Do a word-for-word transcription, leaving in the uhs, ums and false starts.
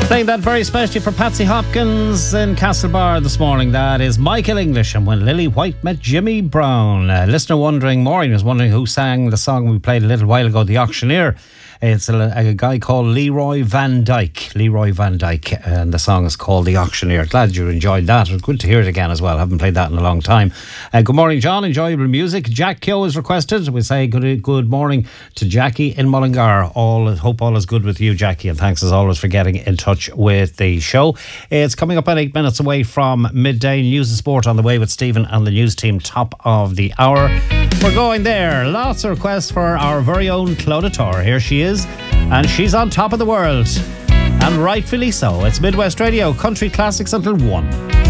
Playing that very specially for Patsy Hopkins in Castlebar this morning. That is Michael English and When Lily White Met Jimmy Brown. A listener wondering, Maureen was wondering who sang the song we played a little while ago, The Auctioneer. It's a, a guy called Leroy Van Dyke. Leroy Van Dyke, and the song is called The Auctioneer. Glad you enjoyed that. It's good to hear it again as well. Haven't played that in a long time. Uh, good morning, John. Enjoyable music. Jack Keogh is requested. We say good good morning to Jackie in Mullingar. All hope all is good with you, Jackie, and thanks as always for getting in touch with the show. It's coming up at eight minutes away from midday. News and sport on the way with Stephen and the news team, top of the hour. We're going there. Lots of requests for our very own Clodagh Torr. Here she is. And she's on top of the world. And rightfully so. It's Midwest Radio, country classics until one.